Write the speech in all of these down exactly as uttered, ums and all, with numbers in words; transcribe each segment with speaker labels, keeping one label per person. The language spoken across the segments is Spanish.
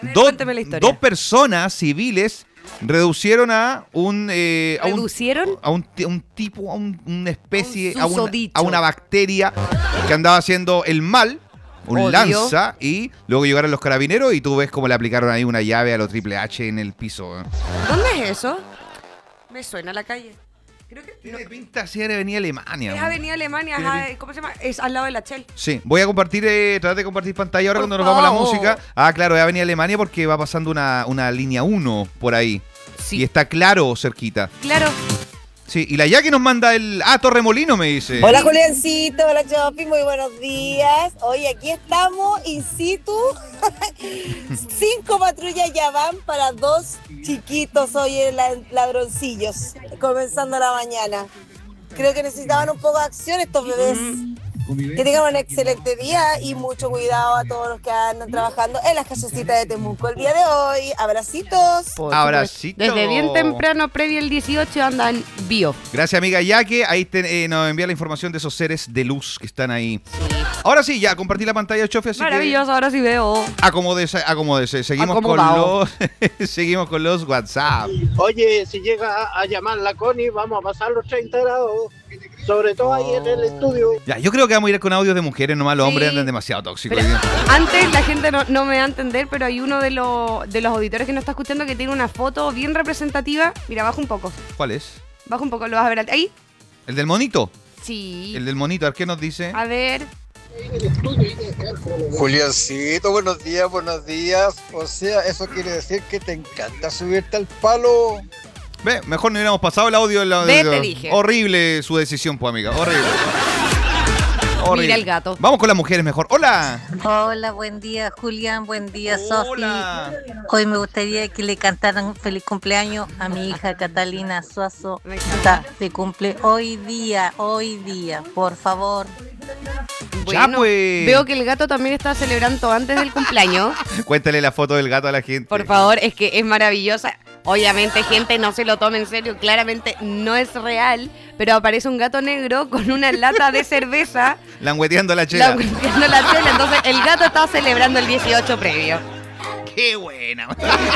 Speaker 1: Dos, dos personas civiles reducieron a un... Eh, a
Speaker 2: ¿Reducieron?
Speaker 1: Un, a un, a un tipo, a un, una especie,
Speaker 2: un
Speaker 1: a, una, a una bacteria que andaba haciendo el mal, un
Speaker 2: Odio.
Speaker 1: lanza, y luego llegaron los carabineros y tú ves cómo le aplicaron ahí una llave a los Triple H en el piso. ¿eh?
Speaker 2: ¿Dónde es eso? Me suena la calle. Creo que
Speaker 1: Tiene pinta así de Avenida Alemania.
Speaker 2: es
Speaker 1: ¿no?
Speaker 2: Avenida Alemania, ajá, ¿cómo se llama? Es al lado de la Shell.
Speaker 1: Sí, voy a compartir, eh, tratar de compartir pantalla ahora
Speaker 2: Por
Speaker 1: cuando nos vamos a la
Speaker 2: favor.
Speaker 1: música. Ah, claro, es Avenida Alemania porque va pasando una, una línea uno por ahí.
Speaker 2: Sí.
Speaker 1: Y está claro cerquita.
Speaker 2: Claro.
Speaker 1: Sí, y la Jackie nos manda el... Ah, Torremolino me dice.
Speaker 3: Hola Juliancito, hola Chopi, muy buenos días. Hoy aquí estamos in situ. Cinco patrullas ya van para dos chiquitos hoy en la- ladroncillos, comenzando la mañana. Creo que necesitaban un poco de acción estos bebés. Que tengan un excelente día y mucho cuidado a todos los que andan trabajando en las callecitas de Temuco el día de hoy. Abracitos.
Speaker 2: Por
Speaker 1: Abracito.
Speaker 2: supuesto. Desde bien temprano, previo el dieciocho, andan bio.
Speaker 1: Gracias, amiga Jackie. Ahí te- eh, nos envía la información de esos seres de luz que están ahí. Ahora sí, ya compartí la pantalla, Chofi, así
Speaker 2: Maravilloso, ahora sí veo.
Speaker 1: que... Acomódese, acomódese. Seguimos con
Speaker 2: Acomodado.
Speaker 1: los... Seguimos con los WhatsApp.
Speaker 4: Oye, si llega a, a llamar la Connie, vamos a pasar los treinta grados. Sobre todo ahí en el estudio.
Speaker 1: Ya, yo creo que vamos a ir con audios de mujeres, nomás los
Speaker 2: Sí.
Speaker 1: hombres andan demasiado tóxicos.
Speaker 2: Pero
Speaker 1: hoy día.
Speaker 2: antes la gente no, no me va a entender, pero hay uno de, los de los auditores que nos está escuchando que tiene una foto bien representativa. Mira, baja un poco.
Speaker 1: ¿Cuál es?
Speaker 2: Baja un poco, lo vas a ver al- ahí.
Speaker 1: ¿El del monito?
Speaker 2: Sí.
Speaker 1: El del monito, a ver qué nos dice.
Speaker 2: A ver.
Speaker 5: Juliancito, buenos días, buenos días. O sea, eso quiere decir que te encanta subirte al palo.
Speaker 1: Ve, mejor no hubiéramos pasado el audio. El audio.
Speaker 2: Ve, te dije.
Speaker 1: Horrible su decisión, pues, amiga. Horrible. Horrible.
Speaker 2: Mira el gato.
Speaker 1: Vamos con las mujeres mejor. Hola.
Speaker 6: Hola, buen día Julián, buen día Sofi.
Speaker 1: Hola.
Speaker 6: Hoy me gustaría que le cantaran feliz cumpleaños a mi hija Catalina Suazo.
Speaker 2: Me encanta.
Speaker 6: Se cumple hoy día, hoy día, por favor.
Speaker 1: Ya, pues.
Speaker 2: Veo que el gato también está celebrando antes del cumpleaños.
Speaker 1: Cuéntale la foto del gato a la gente.
Speaker 2: Por favor, es que es maravillosa. Obviamente, gente, no se lo tome en serio. Claramente no es real. Pero aparece un gato negro con una lata de cerveza.
Speaker 1: Langueteando la chela.
Speaker 2: Langueteando la chela. Entonces, el gato está celebrando el dieciocho previo.
Speaker 1: ¡Qué buena!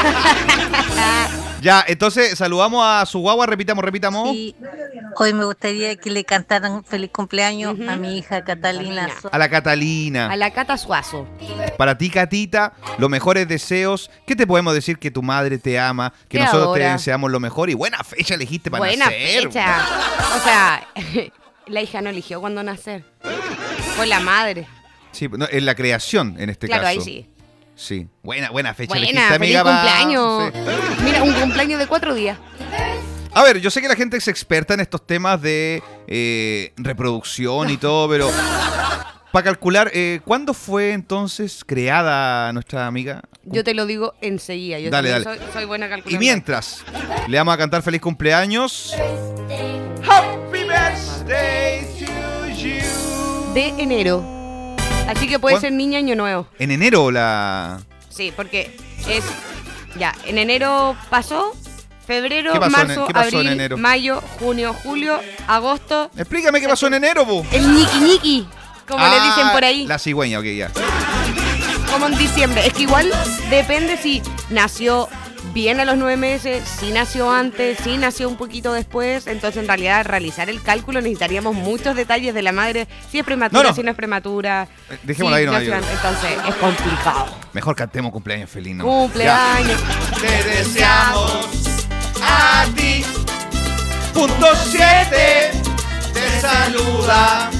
Speaker 1: Ya, entonces saludamos a su guagua. Repitamos, repitamos.
Speaker 6: Y hoy me gustaría que le cantaran feliz cumpleaños
Speaker 2: Ujú.
Speaker 6: a mi hija Catalina Suazo.
Speaker 1: A la Catalina.
Speaker 2: A la Cata Suazo.
Speaker 1: Para ti, Catita, los mejores deseos. ¿Qué te podemos decir? Que tu madre te ama, que
Speaker 2: Te
Speaker 1: nosotros
Speaker 2: adora.
Speaker 1: te deseamos lo mejor y buena fecha elegiste para
Speaker 2: Buena
Speaker 1: nacer.
Speaker 2: fecha. O sea, la hija no eligió cuándo nacer. Fue la madre.
Speaker 1: Sí, no, en la creación, en este
Speaker 2: Claro,
Speaker 1: caso.
Speaker 2: ahí sí.
Speaker 1: Sí, buena, buena fecha
Speaker 2: Buena,
Speaker 1: elegiste,
Speaker 2: feliz
Speaker 1: amiga. pa-
Speaker 2: cumpleaños.
Speaker 1: Sí.
Speaker 2: Mira, un cumpleaños de cuatro días.
Speaker 1: A ver, yo sé que la gente es experta en estos temas de eh, reproducción y todo, pero para calcular, eh, ¿cuándo fue entonces creada nuestra amiga?
Speaker 2: Yo te lo digo enseguida. Yo
Speaker 1: Dale,
Speaker 2: también
Speaker 1: dale.
Speaker 2: Soy, soy buena calculando.
Speaker 1: Y mientras, le vamos a cantar feliz cumpleaños. Happy birthday to you.
Speaker 2: De enero. Así que puede
Speaker 1: ¿Cuán-
Speaker 2: ser niña año nuevo.
Speaker 1: En enero la...
Speaker 2: Sí, porque es... Ya, en enero pasó, febrero,
Speaker 1: ¿Qué pasó en-
Speaker 2: marzo,
Speaker 1: qué pasó en
Speaker 2: abril,
Speaker 1: enero?
Speaker 2: mayo, junio, julio, agosto.
Speaker 1: Explícame qué pasó en enero, bu.
Speaker 2: El ñiqui ñiqui, como le dicen
Speaker 1: Ah,
Speaker 2: por ahí.
Speaker 1: La cigüeña, ok, ya.
Speaker 2: Como en diciembre. Es que igual depende si nació bien a los nueve meses, si nació antes, si nació un poquito después. Entonces, en realidad, realizar el cálculo necesitaríamos muchos detalles de la madre. Si es prematura,
Speaker 1: No, no.
Speaker 2: si no es prematura.
Speaker 1: Eh, dejémoslo
Speaker 2: si
Speaker 1: ahí nomás,
Speaker 2: nació
Speaker 1: yo.
Speaker 2: antes. Entonces, es complicado.
Speaker 1: Mejor cantemos cumpleaños feliz, ¿no?
Speaker 2: Cumpleaños.
Speaker 1: Ya. Te deseamos a ti. Punto siete te saluda.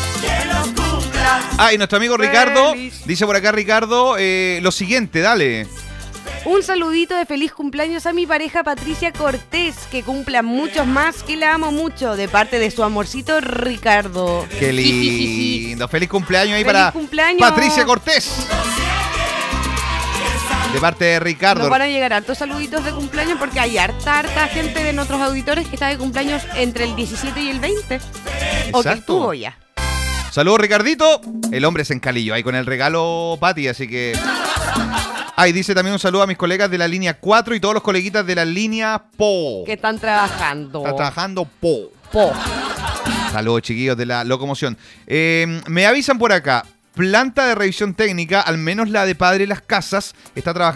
Speaker 1: Ah, y nuestro amigo Ricardo,
Speaker 2: Feliz.
Speaker 1: dice por acá Ricardo, eh, lo siguiente, dale.
Speaker 2: Un saludito de feliz cumpleaños a mi pareja Patricia Cortés, que cumpla muchos más, que la amo mucho, de parte de su amorcito Ricardo.
Speaker 1: Qué
Speaker 2: Jijijiji.
Speaker 1: lindo. Feliz cumpleaños ahí
Speaker 2: Feliz
Speaker 1: para
Speaker 2: cumpleaños.
Speaker 1: Patricia Cortés. De parte de Ricardo.
Speaker 2: Nos van a llegar hartos saluditos de cumpleaños porque hay harta, harta gente de nuestros auditores que está de cumpleaños entre el diecisiete y el veinte. O que
Speaker 1: Exacto.
Speaker 2: estuvo ya.
Speaker 1: Saludos, Ricardito. El hombre es encalillo ahí con el regalo, Pati, así que... Ah, y dice también un saludo a mis colegas de la línea cuatro y todos los coleguitas de la línea P O.
Speaker 2: Que están trabajando.
Speaker 1: Está trabajando P O.
Speaker 2: Po.
Speaker 1: Saludos, chiquillos de la locomoción. Eh, me avisan por acá. Planta de revisión técnica, al menos la de Padre Las Casas, está trabajando.